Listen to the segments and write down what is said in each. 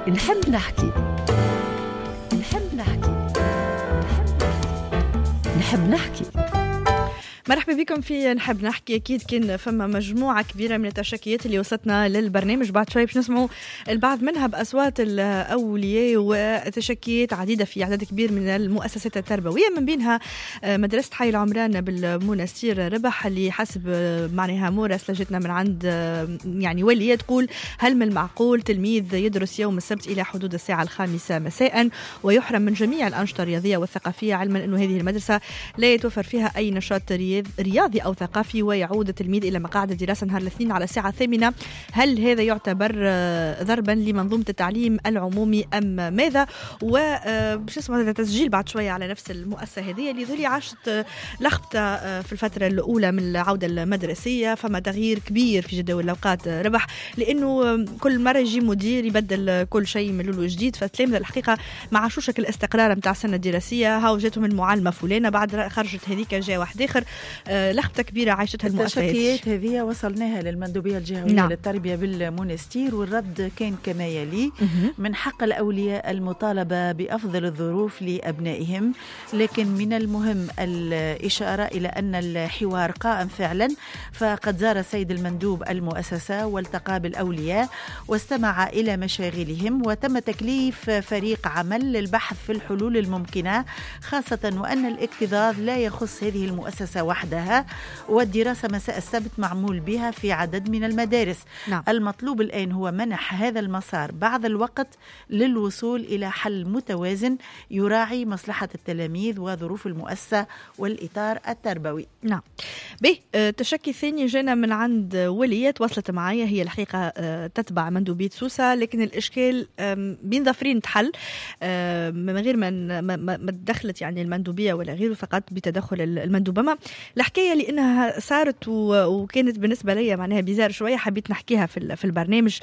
نحب نحكي مرحبا بكم في نحب نحكي. أكيد كان فما مجموعة كبيرة من التشكيات اللي وصلتنا للبرنامج. بعد شوي باش نسمعوا البعض منها بأصوات الأولياء وتشكيات عديدة في عدد كبير من المؤسسات التربوية، من بينها مدرسة حي العمران بالمنستير ربح، اللي حسب معناها مراسلة جتنا من عند يعني والية تقول: هل من المعقول تلميذ يدرس يوم السبت إلى حدود الساعة 5 مساء ويحرم من جميع الأنشطة الرياضية والثقافية، علما أنه هذه المدرسة لا يتوفر فيها أي نشاط رياضي أو ثقافي، ويعود التلميذ إلى مقاعد الدراسة نهار الاثنين على الساعة 8؟ هل هذا يعتبر ضربا لمنظومة التعليم العمومي أم ماذا؟ وباش نسمع هذا تسجيل بعد شوية على نفس المؤسسة هذه اللي ذولي عاشت لخبطة في الفترة الأولى من العودة المدرسية. فما تغيير كبير في جدول الأوقات ربح، لأنه كل مرة يجي مدير يبدل كل شيء من لولو جديد، فالتلامذة الحقيقة ما عاشوش الاستقرار متاع السنة الدراسية. هاو جاتهم المعلمة فلانة، بعد خرجت هذيك جاء واحد آخر. لخبطة كبيرة عايشتها المؤسسات. التشكيات هذه وصلناها للمندوبية الجهوية نعم. للتربية بالمنستير، والرد كان كما يلي: من حق الأولياء المطالبة بأفضل الظروف لأبنائهم، لكن من المهم الإشارة إلى أن الحوار قائم فعلا. فقد زار السيد المندوب المؤسسة والتقى بالأولياء واستمع إلى مشاغلهم، وتم تكليف فريق عمل للبحث في الحلول الممكنة، خاصة وأن الاكتظاظ لا يخص هذه المؤسسة وحدها، والدراسة مساء السبت معمول بها في عدد من المدارس نعم. المطلوب الآن هو منح هذا المسار بعض الوقت للوصول إلى حل متوازن يراعي مصلحة التلاميذ وظروف المؤسسة والإطار التربوي. نعم. التشكي الثاني جانا من عند ولية وصلت معايا، هي الحقيقة تتبع مندوبية سوسة، لكن الإشكال بين ظفرين تحل من غير ما دخلت يعني المندوبية ولا غيره، فقط بتدخل المندوبة. ما الحكاية لأنها صارت وكانت بالنسبة لي معناها بيزار شوية، حبيت نحكيها في البرنامج.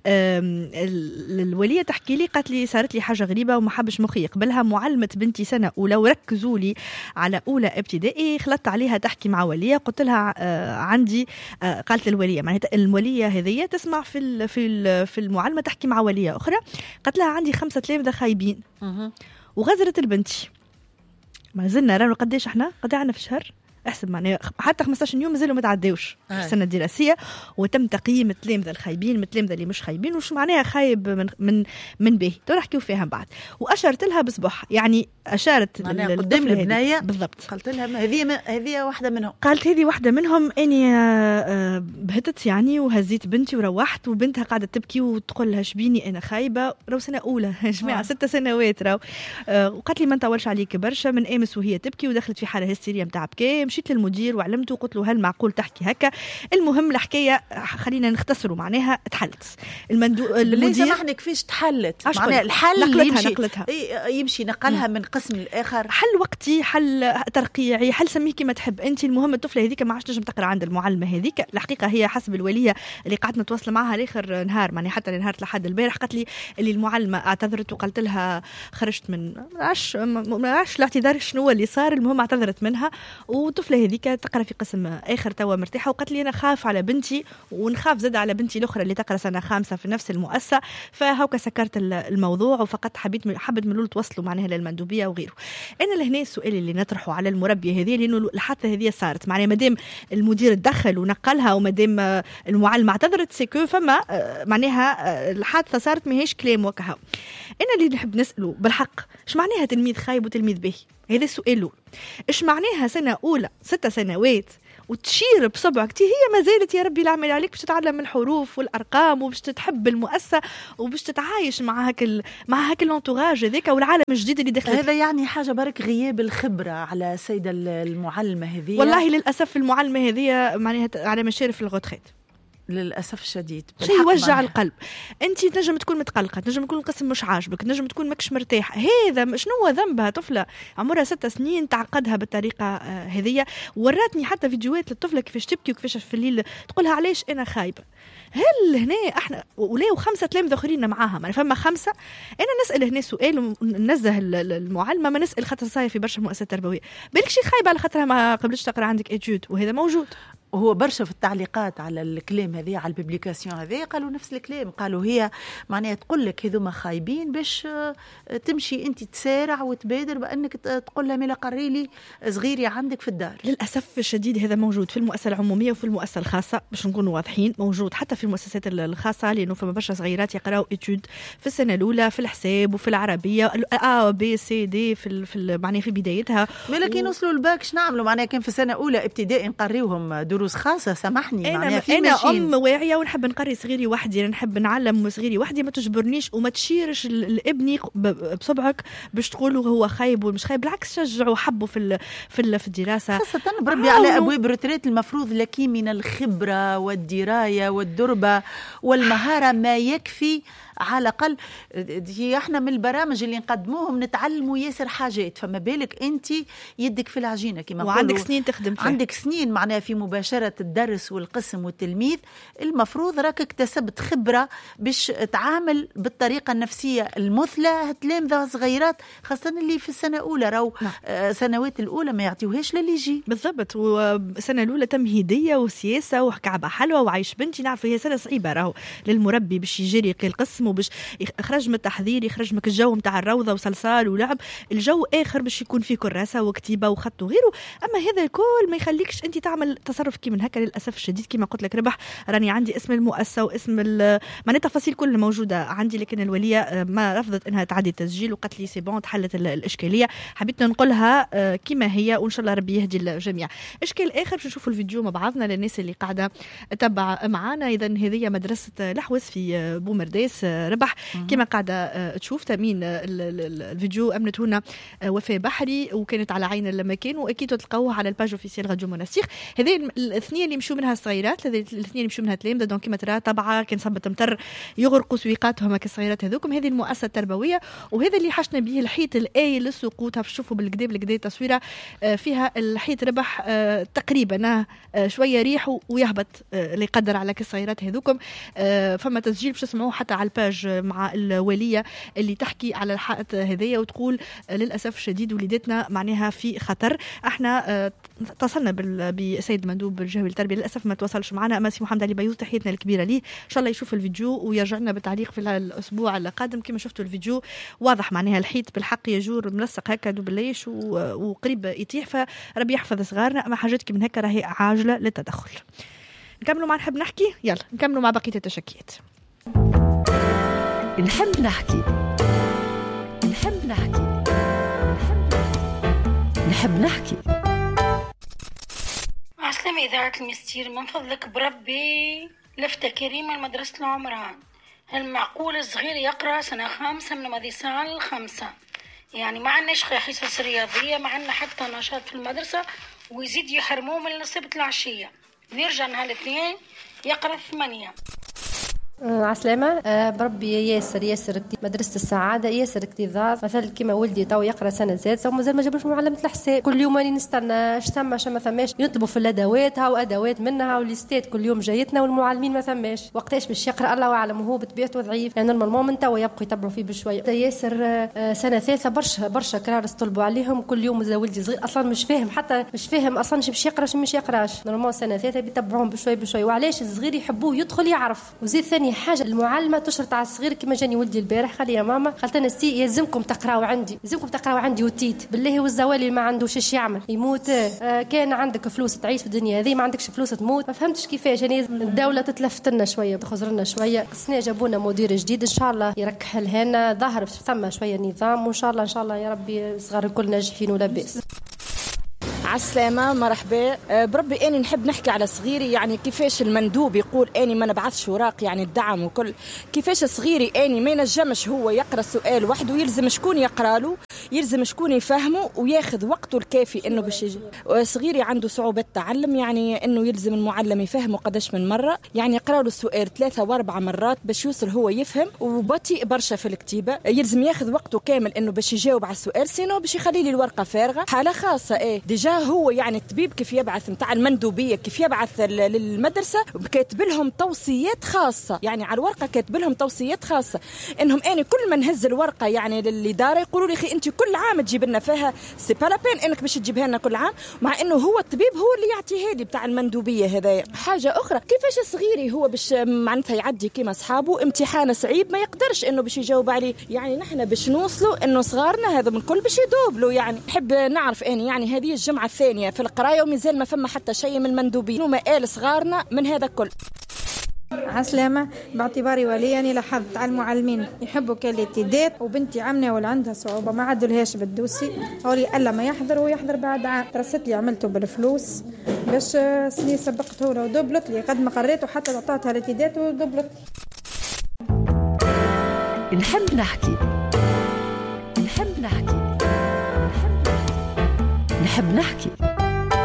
الولية تحكي لي، قالت لي صارت لي حاجة غريبة وما حبش مخي يقبلها. معلمة بنتي سنة أولى وركزوا لي على أولى ابتدائي، خلطت عليها تحكي مع ولية، قلت لها عندي قالت الولية معناتها الولية هذه تسمع في المعلمة تحكي مع ولية أخرى، قالت لها عندي 5 تلامذة خايبين وغزرت البنتي. ما زلنا رانا قديش احنا قدعنا في الشهر، احسب معناها حتى 15 يوم مازالوا ما تعداوش في السنه الدراسيه، وتم تقييم التلامذه الخايبين من التلامذه اللي مش خايبين، وش معناها خايب من به تو نحكيو فيها بعد. واشرت لها بصبح، يعني اشارت قدام البنايه بالضبط، قلت لها هذه واحده منهم، قالت هذه واحده منهم. اني بهتت يعني وهزيت بنتي وروحت، وبنتها قاعده تبكي وتقول لها شبيني انا خايبه، راهو سنه اولى يا جماعه 6 سنوات راهو. وقالت لي ما نطولش عليك برشا، من امس وهي تبكي ودخلت في حاله هستيريه نتاع بكاء. مشيت للمدير وعلمته وقلت له هل معقول تحكي هكا؟ المهم الحكايه خلينا نختصروا معناها اتحلت. المدير سامحني كيفاش تحلت؟ معناها الحل نقلتها يمشي نقلها من قسم الاخر، حل وقتي، حل ترقيعي، حل سميه كما تحب انت. المهم الطفله هذيك ما عادش تنجم تقرا عند المعلمه هذيك. الحقيقه هي حسب الوليه اللي قعدت نتواصل معها لاخر نهار، معني حتى نهار لحد البارح، قالت لي اللي المعلمه اعتذرت وقالت لها خرجت من ما عادش الاعتذار شنو اللي صار. المهم اعتذرت منها، والطفله هذيك تقرا في قسم اخر توا مرتاحه. وقالت لي انا خاف على بنتي ونخاف زاد على بنتي الاخرى اللي تقرا سنه 5 في نفس المؤسسه، فهوكا سكرت الموضوع، وفقط حبت من الاول توصلوا معناها للمندوبيه وغيره. انا لهنا السؤال اللي نطرحه على المربيه هذه، لانه الحادثه هذه صارت معناها مادام المدير تدخل ونقلها ومادام المعلمه اعتذرت سيكو فما معناها الحادثه صارت ماهيش كلام وكها. انا اللي نحب نساله بالحق، ايش معناها تلميذ خايب وتلميذ باهي؟ هذا السؤال له. ايش معناها سنه اولى 6 سنوات وتشير بصبعك هي ما زالت يا ربي العمل عليك باش تتعلم الحروف والارقام وباش تحب المؤسسه وباش تتعايش مع هاك الانتوراج هذاك والعالم الجديد اللي دخلت. هذا يعني حاجه برك غياب الخبره على السيده المعلمه هذه. والله للاسف المعلمه هذه معناها على مشارف الغوتريت للأسف الشديد، شيء يوجع القلب. أنت تنجم تكون متقلقة، تنجم تكون القسم مش عاجبك، تنجم تكون ماكش مرتاح، هذا شنو ذنبها؟ طفلة عمرها 6 سنين تعقدها بالطريقة هذه. وراتني حتى فيديوهات للطفلة كيفاش تبكي وكيفاش في الليل تقولها علاش أنا خايبة. هل هنا احنا ولاو 5 تلامذة اخرين معاها، ما فما 5. انا نسال هنا سؤال وننزه المعلمه، ما نسال خاطر صاير في برشا مؤسسات تربويه بالك شي خايبه على خاطرها ما قبلتش تقرا عندك ايتود، وهذا موجود. وهو برشا في التعليقات على الكلام هذه، على الببليكاسيون هذه، قالوا نفس الكلام، قالوا هي معناها تقول لك هذوما خايبين باش تمشي انت تسارع وتبادر بانك تقول لها ملا قري لي صغيري عندك في الدار. للاسف الشديد هذا موجود في المؤسسه العموميه وفي المؤسسه الخاصه، باش نكونوا واضحين، موجود حتى في المؤسسات الخاصه، لانه فما برشا صغيرات يقراوا اتيود في السنه الاولى في الحساب وفي العربيه A B C D في معناها في بدايتها، لكن وصلوا الباك شنو نعملوا معناها؟ كان في سنه اولى ابتدائي نقريوهم دروس خاصه، سامحني معناها في انا ام واعيه ونحب نقري صغيري وحدي، نحب نعلم صغيري وحدي، ما تجبرنيش وما تشيرش لابني بصبعك باش تقولوا هو خايب ومش خايب، بالعكس شجعوا حبوا في الدراسه، خاصه بربي على ابواب الرتريت. المفروض لك من الخبره والدرايه والدربه والمهاره ما يكفي على الأقل. احنا من البرامج اللي نقدموهم نتعلموا ياسر حاجات، فما بالك انت يدك في العجينه كما وعندك سنين تخدم فيه، عندك سنين معناها في مباشره الدرس والقسم والتلميذ. المفروض راك اكتسبت خبره باش تعامل بالطريقه النفسيه المثلى تلامذه صغيرات، خاصه اللي في السنه الاولى راهو سنوات الاولى ما يعطيوهاش للي يجي بالضبط. والسنه الاولى تمهيديه وسياسه وكعبه حلوه وعيش بنتي، نعرف هي سنه صعيبه راهو للمربي باش يجري القسم وباش يخرج من التحضير، يخرج من الجو متاع الروضه وصلصال ولعب، الجو اخر باش يكون فيه كراسه وكتيبه وخط وغيره. اما هذا الكل ما يخليكش انت تعمل تصرف كي من هكا. للاسف الشديد كما قلت لك ربح، راني عندي اسم المؤسسه واسم معناتها التفاصيل كلها موجوده عندي، لكن الوليه ما رفضت انها تعدي التسجيل وقالت لي سي بون تحلت الاشكاليه. حبيت نقولها كما هي وان شاء الله ربي يهدي الجميع. اشكال اخر باش نشوفوا الفيديو مع بعضنا للناس اللي قاعده تتبع معنا. اذا هذه مدرسه لحوس في بومرداس ربح كما قاعده تشوف تامين الفيديو امنت هنا وفاء بحري، وكانت على عين المكان، واكيد تلقاوها على الباج اوفيسيال راديو منستير. هذه الاثنين اللي مشوا منها الصغيرات، الاثنين اللي مشوا منها تلامذه، دونك كما ترى طبعا كان صبت مطر يغرقوا سويقاتهم هكا الصغيرات هذوكم. هذه المؤسسه التربويه، وهذا اللي حشنا به الحيط الاي للسقوط. تشوفوا بالكدا تصويره فيها الحيط ربح تقريبا شويه ريح ويهبط اللي يقدر على الصغيرات هذوكم. فما تسجيل باش تسمعوه حتى على الباج مع الوليه اللي تحكي على الحائط هذيا وتقول للاسف الشديد وليدتنا معناها في خطر. احنا اتصلنا بسيد مندوب الجهوي للتربيه، للاسف ما تواصلش معنا، اما سي محمد علي بيوت تحياتنا الكبيره ليه، ان شاء الله يشوف الفيديو ويرجع لنا بالتعليق في الاسبوع القادم. كما شفتوا الفيديو واضح معناها الحيط بالحق يجور ملصق هكا دوبليش وقريب يطيح، فربي يحفظ صغارنا. اما حاجات من هكا راهي عاجله للتدخل. نكملوا مع نحب نحكي، يلا نكملوا مع بقيه التشكيات. نحب نحكي نحب نحكي نحب نحكي. عسلامة إذاعة المستير، من فضلك بربي لفتة كريمة لمدرسة العمران. هل معقول الصغير يقرأ سنة 5 من ماضي ساعة ل5؟ يعني ما عندناش حصص رياضية، ما عندنا حتى نشاط في المدرسة، ويزيد يحرموه من نصيبة العشية، ويرجع نهار الاثنين يقرأ 8. عسلامة. بربي ياسر مدرسة السعادة ياسر اكتظاظ. مثلا كما ولدي تو يقرأ سنة سادسة ومازال ما جابوش معلمة الحساب، كل يوم راني نستنى ثم ما ثماش، يطلبوا في الادوات هاو ادوات منها وليستات كل يوم جايتنا والمعلمين ما ثماش. وقتاش باش يقرأ الله اعلم، وهو بطبيعته ضعيف يعني نورمالمون من توا يبقوا يتبعوا فيه بشوية. ياسر سنة ثالثة برشا كرارس طلبوا عليهم كل يوم. ولدي صغير اصلا مش فاهم اصلا باش يقرا مش يقراش. نورمال سنة ثالثة بيتبعوهم بشوي. وعلاش الصغير يحبوه يدخل يعرف. وزيد ثاني حاجه المعلمه تشرط على الصغير كما جاني ولدي البارح قال لي يا ماما قالت لنا سي يلزمكم تقراوا عندي وتيت بالله والزوالي ما عندوش ايش يعمل يموت. كان عندك فلوس تعيش في الدنيا هذه، ما عندكش فلوس تموت. ما فهمتش كيفاش يعني الدوله تتلفت لنا شويه تخزر لنا شويه. السنه جابونا مدير جديد ان شاء الله يركح لنا، ظهر ثم شويه نظام، وان شاء الله يا ربي الصغار الكل ناجحين ولا باس. عالسلامة مرحبا. بربي أني نحب نحكي على صغيري، يعني كيفاش المندوب يقول أني ما نبعثش وراق يعني الدعم وكل، كيفاش صغيري أني ما ينجمش هو يقرأ السؤال وحده، يلزم شكون يقرأ له، يلزم شكون يفهمه وياخذ وقته الكافي إنه باش يجي. صغيري عنده صعوبة تعلم، يعني إنه يلزم المعلم يفهمه قداش من مرة، يعني يقرأ له السؤال 3 و4 مرات باش يوصل هو يفهم، وبطيء برشا في الكتيبة، يلزم ياخذ وقته كامل إنه باش يجاوب على السؤال، سينو باش يخلي لي الورقة فارغة. حالة خاصة ديجا هو يعني الطبيب كيف يبعث متاع المندوبية كيف يبعث للمدرسة كاتب لهم توصيات خاصة، يعني على الورقة كاتب لهم توصيات خاصة انهم اني كل ما نهز الورقة يعني للإدارة يقولوا لي اخي انت كل عام تجيب لنا فيها سي با لا بين انك باش تجيبها لنا كل عام، مع انه هو الطبيب هو اللي يعطيها لي بتاع المندوبية هذايا. حاجة اخرى كيفاش صغيري هو باش معناتها يعدي كيما اصحابه امتحان صعيب ما يقدرش انه باش يجاوب عليه، يعني نحن باش نوصلوا انه صغارنا هذا من كل باش يدوبلوا. يعني نحب نعرف اني يعني هذه الجمعة الثانية في القراية ومازال ما فما حتى شيء من المندوبين وما قال صغارنا من هذا كل. عسلامة، باعتباري ولي أنا لاحظت على المعلمين يحبوا كالاتداد، وبنتي عمنا ولا عندها صعوبة ما عدلهاش بالدوسي، قولي ألا ما يحضر ويحضر بعد عام. درست لي عملته بالفلوس باش سني سبقته له ودبلت لي قد ما قريت وحتى تعطيتها الاتداد ودبلت. نحب نحكي نحب نحكي نحب نحكي